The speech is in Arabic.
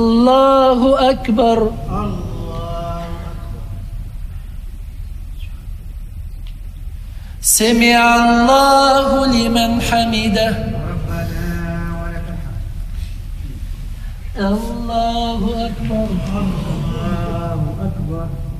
الله أكبر. سمع الله لمن حمده. ربنا ولك الحمد. الله أكبر. الله أكبر.